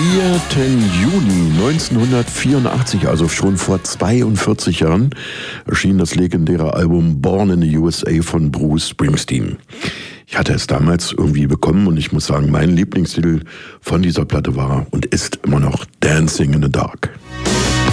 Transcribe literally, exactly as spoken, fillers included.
vierten Juni neunzehnhundertvierundachtzig, also schon vor zweiundvierzig Jahren, erschien das legendäre Album Born in the U S A von Bruce Springsteen. Ich hatte es damals irgendwie bekommen und ich muss sagen, mein Lieblingstitel von dieser Platte war und ist immer noch Dancing in the Dark.